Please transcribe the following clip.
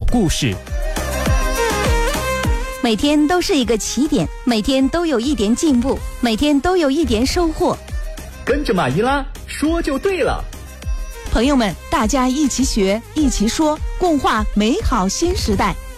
故事。 每天都是一个起点，每天都有一点进步，每天都有一点收获。 跟着马伊拉说就对了。 朋友们，大家一起学，一起说，共话美好新时代。